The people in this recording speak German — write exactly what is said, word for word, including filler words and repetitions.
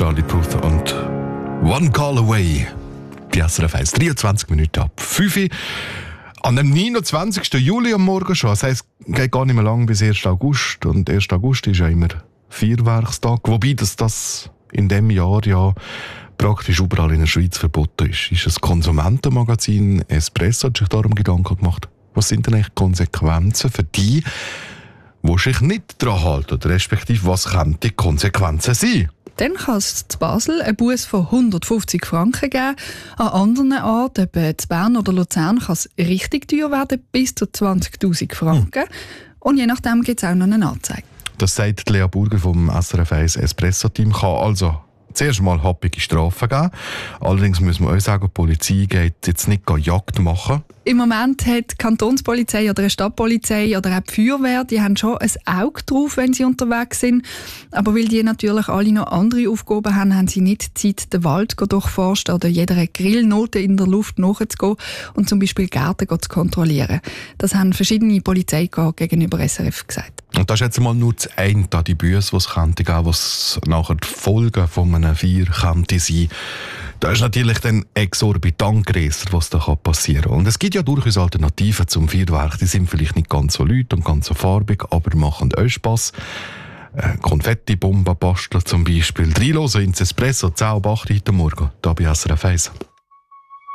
Charlie Puth und One Call Away. Die S R F eins, dreiundzwanzig Minuten ab fünf Uhr. An dem neunundzwanzigsten Juli am Morgen schon. Das heisst, es geht gar nicht mehr lang bis ersten August. Und ersten August ist ja immer Feuerwerkstag. Wobei das, das in diesem Jahr ja praktisch überall in der Schweiz verboten ist. Ist das Konsumentenmagazin Espresso hat sich darum Gedanken gemacht, was sind denn eigentlich Konsequenzen für die, die sich nicht daran halten? Respektive, was könnten die Konsequenzen sein? Dann kann es zu Basel einen Buß von hundertfünfzig Franken geben. An anderen Orten, etwa zu Bern oder Luzern, kann es richtig teuer werden, bis zu zwanzigtausend Franken. Hm. Und je nachdem gibt es auch noch eine Anzeige. Das sagt Lea Burger vom S R F eins Espresso-Team. Kann also zuerst mal happige Strafen geben. Allerdings müssen wir auch sagen, die Polizei geht jetzt nicht Jagd machen. Im Moment hat die Kantonspolizei oder eine Stadtpolizei oder auch die Feuerwehr, die haben schon ein Auge drauf, wenn sie unterwegs sind. Aber weil die natürlich alle noch andere Aufgaben haben, haben sie nicht Zeit, den Wald durchforsten oder jeder Grillnote in der Luft nachzugehen und zum Beispiel Gärten zu kontrollieren. Das haben verschiedene Polizeikorps gegenüber S R F gesagt. Und das ist jetzt mal nur das eine, die Büsse, die es könnte geben, was nachher die Folgen von einem Feuer könnte sein. Da ist natürlich dann exorbitant grösser, was da passieren kann. Und es gibt ja durchaus Alternativen zum Feuerwerk. Die sind vielleicht nicht ganz so laut und ganz so farbig, aber machen auch Spass. Äh, Konfetti-Bomben basteln zum Beispiel. Reinhören ins Espresso, zehn ab acht heute Morgen, hier bei S R F eins.